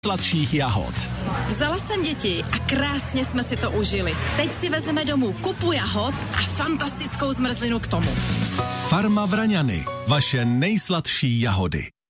sladších jahod. Vzala jsem děti a krásně jsme si to užili. Teď si vezeme domů kupu jahod a fantastickou zmrzlinu k tomu. Farma Vraňany, vaše nejsladší jahody.